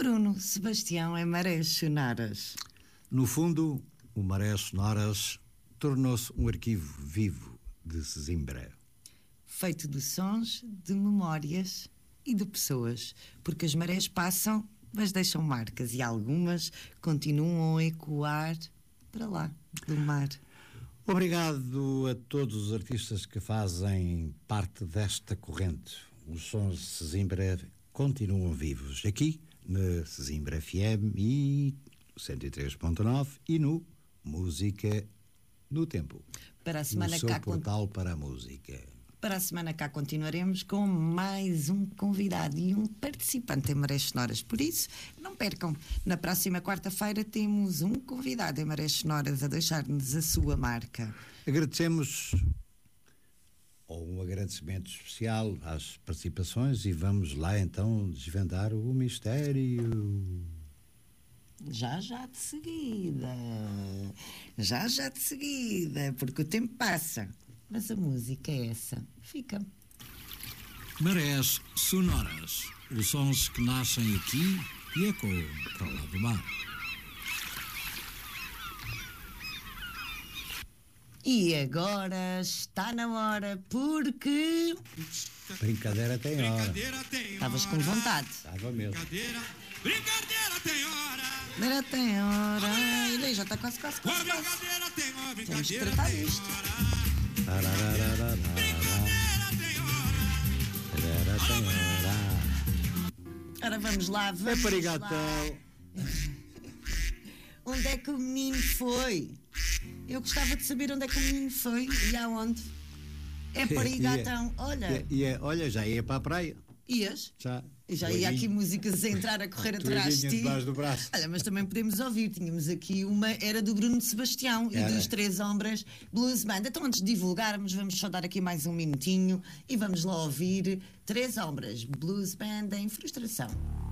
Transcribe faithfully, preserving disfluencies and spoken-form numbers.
Bruno Sebastião é Marés Sonoras. No fundo, o Marés Sonoras tornou-se um arquivo vivo de Sesimbra. Feito de sons, de memórias e de pessoas, porque as marés passam, mas deixam marcas e algumas continuam a ecoar para lá, do mar. Obrigado a todos os artistas que fazem parte desta corrente. Os sons de Sesimbra continuam vivos aqui na Sesimbra F M e cento e três ponto nove e no Música no Tempo. Para a semana no seu cá portal para a música. Para a semana cá continuaremos com mais um convidado e um participante em Marés Sonoras. Por isso, não percam. Na próxima quarta-feira temos um convidado em Marés Sonoras a deixar-nos a sua marca. Agradecemos, ou um agradecimento especial às participações, e vamos lá então desvendar o mistério. Já, já de seguida. Já, já de seguida. Porque o tempo passa. Mas a música é essa. Fica. Marés Sonoras. Os sons que nascem aqui e ecoam para lá do mar. E agora está na hora, porque... Brincadeira tem hora. Estavas com vontade. Estava mesmo. Brincadeira, brincadeira tem hora. Brincadeira tem hora. Olha aí, já está quase, quase, quase. quase. Brincadeira tem hora, Temos de brincadeira tratar tem disto. hora. Tararararara. Brincadeira tem hora. Tarara tem hora. Ora, vamos lá, vamos É para lá. gatão. Onde é que o menino foi? Eu gostava de saber onde é que o menino foi e aonde. É para aí, gatão. Olha, E, e, olha, já ia para a praia. ias? Já. E já ia aqui músicas a entrar a correr atrás de ti. debaixo do braço. Olha, mas também podemos ouvir. Tínhamos aqui uma, era do Bruno Sebastião e Era. dos Três Hombres Blues Band. Então, antes de divulgarmos, vamos só dar aqui mais um minutinho e vamos lá ouvir Três Hombres Blues Band em Frustração.